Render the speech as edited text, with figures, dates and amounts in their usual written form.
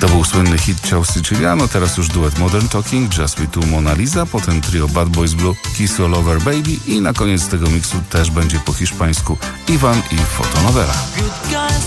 To był słynny hit Ciao Siciliano, teraz już duet Modern Talking, Just We Two, Mona Lisa, potem trio Bad Boys Blue, Kiss All Over Baby i na koniec tego miksu też będzie po hiszpańsku Iwan i Fotonowera.